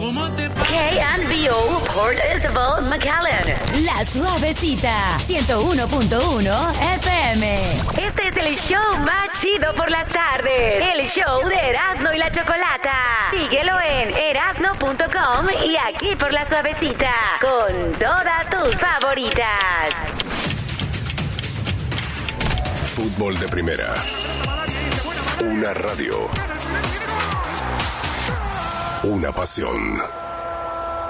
KNBO Port Isabel, McAllen. La Suavecita, 101.1 FM. Este es el show más chido por las tardes. El show de Erasmo y la Chocolata. Síguelo en erasno.com y aquí por La Suavecita. Con todas tus favoritas. Fútbol de primera. Una radio. Una pasión.